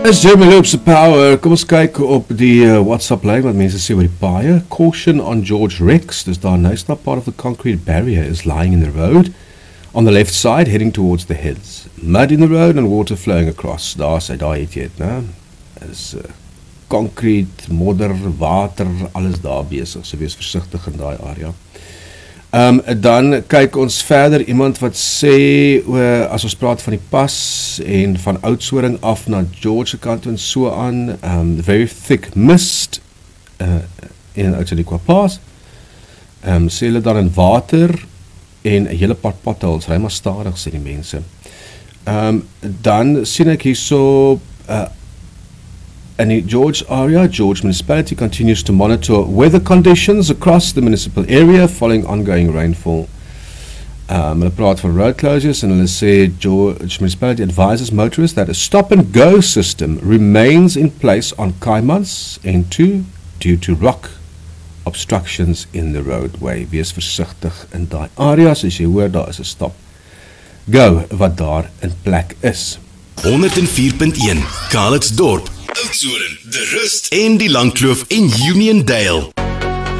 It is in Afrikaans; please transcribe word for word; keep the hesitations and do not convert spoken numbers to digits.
Is Jeremy Loop's Power. Kom ons kyk op die uh, WhatsApp lyn wat mense sê oor die paaie. Caution on George Rex. Dis daar nou staan part of the concrete barrier is lying in the road on the left side heading towards the heads. Mud in the road and water flowing across. Daar sê daar het jy het, né? Is uh, concrete, modder, water, alles daar besig. So wees versigtig in daai area. Um, dan kyk ons verder, iemand wat sê, uh, as ons praat van die pas en van Oudtshoorn af na George kant en so aan, um, very thick mist uh, in Oudtshoorn Pass, um, sê hulle dan in water en 'n hele paar potholes, ry maar stadig sê die mense. Um, dan sien ek hierso uh, in die George area, George municipality continues to monitor weather conditions across the municipal area following ongoing rainfall. Um, hulle praat van road closures en hulle sê George municipality advises motorists that a stop and go system remains in place on Kaimans and two due to rock obstructions in the roadway. Wees versigtig in daai areas as jy hoor daar is 'n stop go wat daar in plek is. honderd vier punt een Calitzdorp, Oudtshoorn, De Rust en die Langkloof en Uniondale.